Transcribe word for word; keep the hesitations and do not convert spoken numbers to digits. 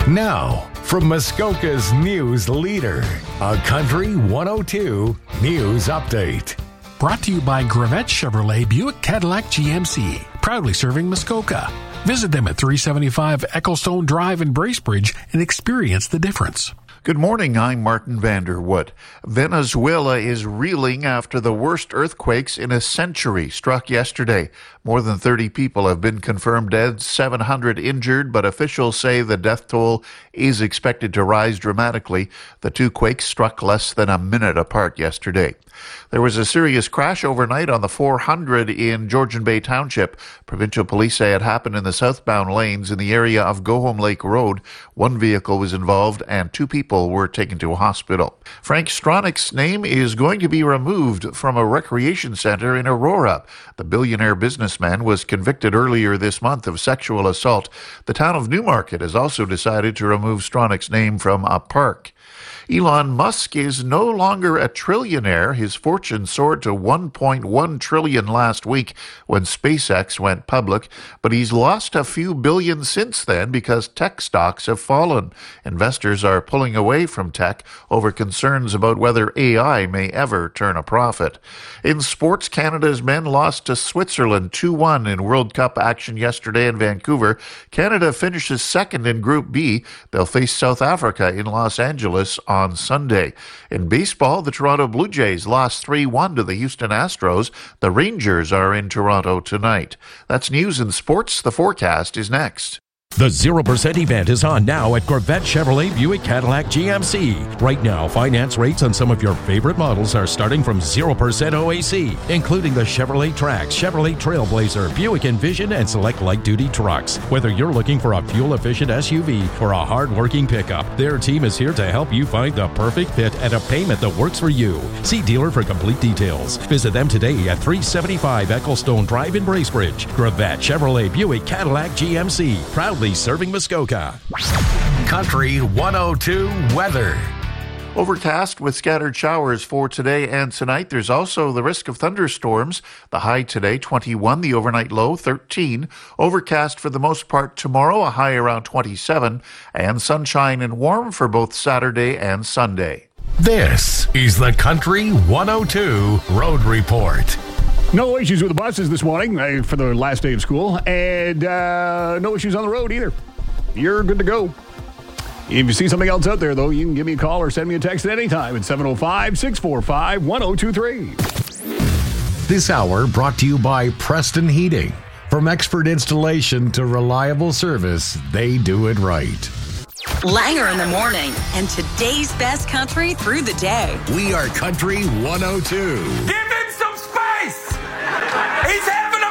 Now, from Muskoka's news leader, a Country one oh two News Update. Brought to you by Gravette Chevrolet Buick Cadillac G M C, proudly serving Muskoka. Visit them at three seventy-five Ecclestone Drive in Bracebridge and experience the difference. Good morning, I'm Martin Vanderwood. Venezuela is reeling after the worst earthquakes in a century struck yesterday. More than thirty people have been confirmed dead, seven hundred injured, but officials say the death toll is expected to rise dramatically. The two quakes struck less than a minute apart yesterday. There was a serious crash overnight on the four hundred in Georgian Bay Township. Provincial police say it happened in the southbound lanes in the area of Go Home Lake Road. One vehicle was involved and two people were taken to a hospital. Frank Stronach's name is going to be removed from a recreation center in Aurora. The billionaire businessman was convicted earlier this month of sexual assault. The town of Newmarket has also decided to remove Stronach's name from a park. Elon Musk is no longer a trillionaire. His fortune soared to one point one trillion dollars last week when SpaceX went public, but he's lost a few billion since then because tech stocks have fallen. Investors are pulling away from tech over concerns about whether A I may ever turn a profit. In sports, Canada's men lost to Switzerland two one in World Cup action yesterday in Vancouver. Canada finishes second in Group B. They'll face South Africa in Los Angeles on on Sunday. In baseball, the Toronto Blue Jays lost three one to the Houston Astros. The Rangers are in Toronto tonight. That's news and sports. The forecast is next. The zero percent event is on now at Gravette Chevrolet Buick Cadillac G M C. Right now, finance rates on some of your favorite models are starting from zero percent O A C, including the Chevrolet Trax, Chevrolet Trailblazer, Buick Envision, and select light-duty trucks. Whether you're looking for a fuel-efficient S U V or a hard-working pickup, their team is here to help you find the perfect fit at a payment that works for you. See dealer for complete details. Visit them today at three seventy-five Ecclestone Drive in Bracebridge. Gravette Chevrolet Buick Cadillac G M C, proudly serving Muskoka. Country one oh two weather. Overcast with scattered showers for today and tonight. There's also the risk of thunderstorms. The high today, twenty-one. The overnight low, thirteen. Overcast for the most part tomorrow, a high around twenty-seven. And sunshine and warm for both Saturday and Sunday. This is the Country one oh two Road Report. No issues with the buses this morning uh, for the last day of school, and uh, no issues on the road either. You're good to go. If you see something else out there, though, you can give me a call or send me a text at any time at seven oh five, six four five, one oh two three. This hour brought to you by Preston Heating. From expert installation to reliable service, they do it right. Langer in the morning and today's best country through the day. We are Country one oh two. Give